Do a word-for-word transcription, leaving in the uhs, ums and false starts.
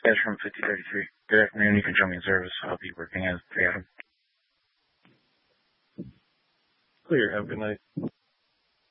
Guys from fifty thirty-three. Good afternoon. You can show me in service. I'll be working as three Adam. Clear. Have a good night.